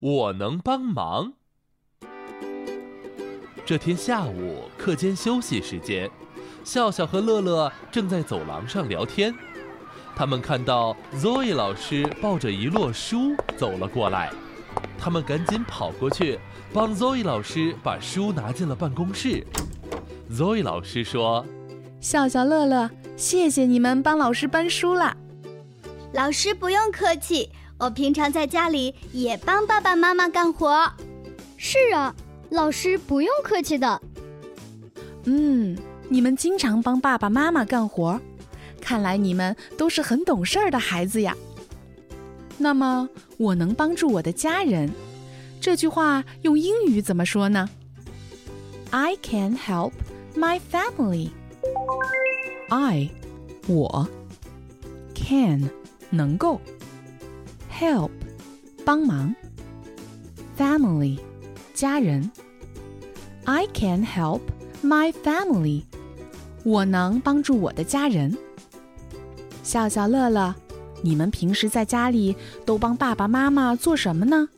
我能帮忙。这天下午课间休息时间，笑笑和乐乐正在走廊上聊天。他们看到 Zoe 老师抱着一摞书走了过来，他们赶紧跑过去帮 Zoe 老师把书拿进了办公室。Zoe 老师说： 笑笑乐乐，谢谢你们帮老师搬书啦。 老师不用客气，我平常在家里也帮爸爸妈妈干活。 是啊，老师不用客气的。 你们经常帮爸爸妈妈干活，看来你们都是很懂事儿的孩子呀。那么，我能帮助我的家人，这句话用英语怎么说呢？ I can help my family. I 我 can 能够 help 帮忙 family 家人 I can help my family 我能帮助我的家人。笑笑乐乐，你们平时在家里都帮爸爸妈妈做什么呢？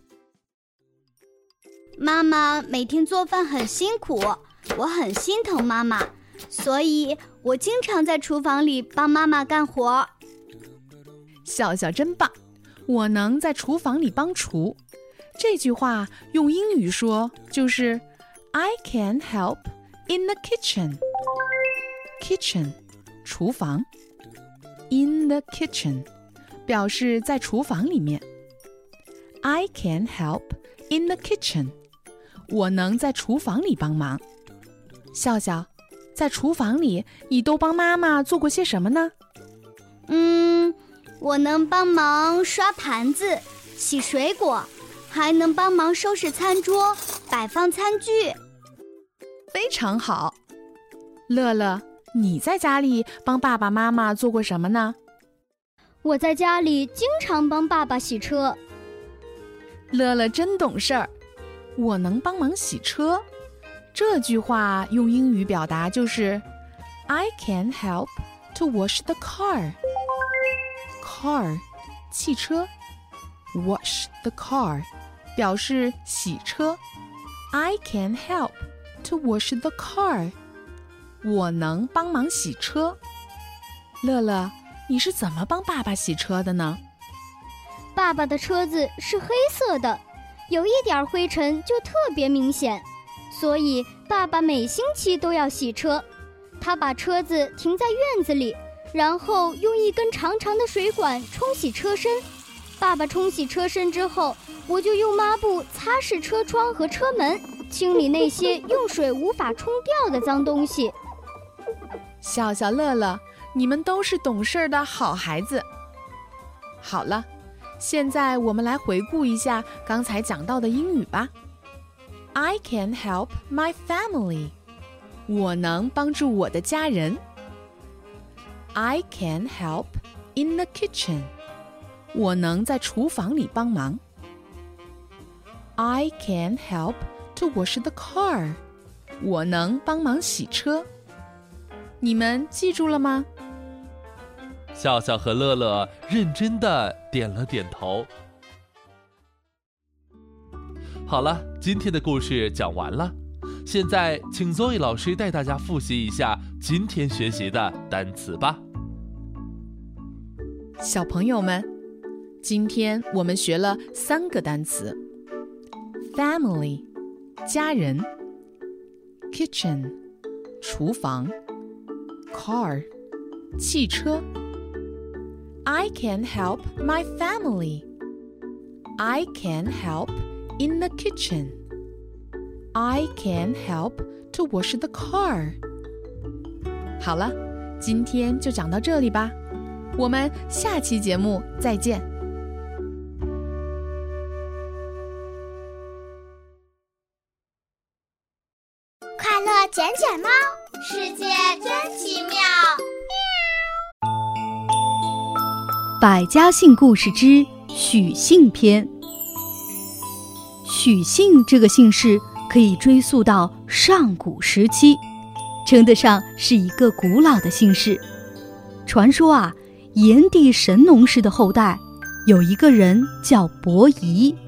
妈妈每天做饭很辛苦，我很心疼妈妈，所以我经常在厨房里帮妈妈干活。 笑笑真棒，我能在厨房里帮厨。这句话用英语说就是 I can help in the kitchen. Kitchen 厨房 In the kitchen 表示在厨房里面。I can help in the kitchen 我能在厨房里帮忙。笑笑，在厨房里你都帮妈妈做过些什么呢？ 我能帮忙刷盘子、洗水果，还能帮忙收拾餐桌、摆放餐具。 非常好。乐乐，你在家里帮爸爸妈妈做过什么呢？ 我在家里经常帮爸爸洗车。 乐乐真懂事儿，我能帮忙洗车。这句话用英语表达就是 I can help to wash the car. Car 汽车 Wash the car 表示洗车。I can help to wash the car 我能帮忙洗车。乐乐，你是怎么帮爸爸洗车的呢？ 爸爸的车子是黑色的，有一点灰尘就特别明显，所以爸爸每星期都要洗车。他把车子停在院子里，然后用一根长长的水管冲洗车身。爸爸冲洗车身之后，我就用抹布擦拭车窗和车门，清理那些用水无法冲掉的脏东西。 笑笑乐乐，你们都是懂事的好孩子。好了，现在我们来回顾一下刚才讲到的英语吧。I can help my family 我能帮助我的家人。I can help in the kitchen我能在厨房里帮忙。I can help to wash the car我能帮忙洗车。你们记住了吗？ 笑笑和乐乐认真地点了点头。好了，今天的故事讲完了。现在请 Zoe 老师带大家复习一下今天学习的单词吧。 小朋友们，今天我们学了3个单词 ：family 家人 ，kitchen 厨房 ，car 汽车。I can help my family. I can help in the kitchen. I can help to wash the car. 好了，今天就讲到这里吧，我们下期节目再见。 快乐卷卷猫，世界真奇妙。 百家姓故事之许姓篇。许姓这个姓氏可以追溯到上古时期，称得上是一个古老的姓氏。传说啊，炎帝神农氏的后代有一个人叫伯夷，